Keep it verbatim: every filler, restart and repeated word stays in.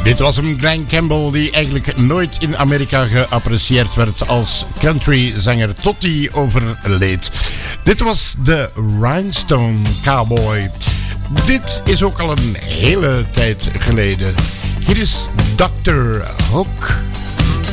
Dit was een Glen Campbell die eigenlijk nooit in Amerika geapprecieerd werd als countryzanger tot hij overleed. Dit was de Rhinestone Cowboy. Dit is ook al een hele tijd geleden. Hier is dokter Hook.